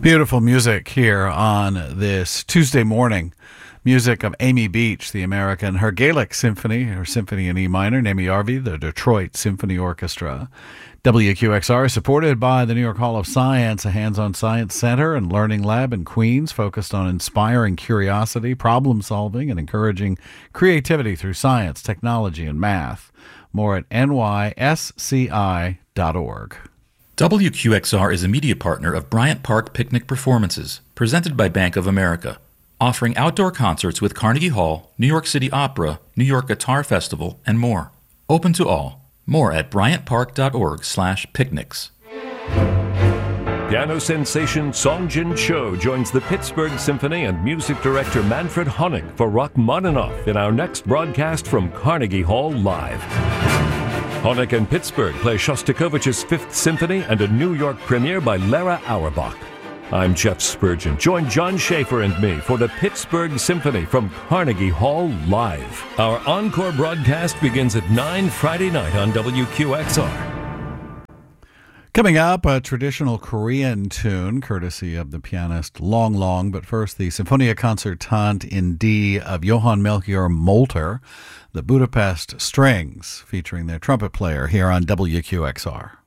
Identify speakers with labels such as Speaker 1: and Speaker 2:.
Speaker 1: Beautiful music here on this Tuesday morning. Music of Amy Beach, the American, her Gaelic Symphony, her Symphony in E minor, Naomi Arvey, the Detroit Symphony Orchestra. WQXR is supported by the New York Hall of Science, a hands-on science center and learning lab in Queens focused on inspiring curiosity, problem solving, and encouraging creativity through science, technology, and math. More at nysci.org.
Speaker 2: WQXR is a media partner of Bryant Park Picnic Performances, presented by Bank of America, offering outdoor concerts with Carnegie Hall, New York City Opera, New York Guitar Festival, and more. Open to all. More at bryantpark.org/picnics.
Speaker 3: Piano sensation Song Jin Cho joins the Pittsburgh Symphony and music director Manfred Honig for Rachmaninoff in our next broadcast from Carnegie Hall Live. Honig and Pittsburgh play Shostakovich's Fifth Symphony and a New York premiere by Lara Auerbach. I'm Jeff Spurgeon. Join John Schaefer and me for the Pittsburgh Symphony from Carnegie Hall Live. Our encore broadcast begins at 9 Friday night on WQXR.
Speaker 1: Coming up, a traditional Korean tune, courtesy of the pianist Long Long, but first the Sinfonia Concertante in D of Johann Melchior Molter, the Budapest Strings, featuring their trumpet player here on WQXR.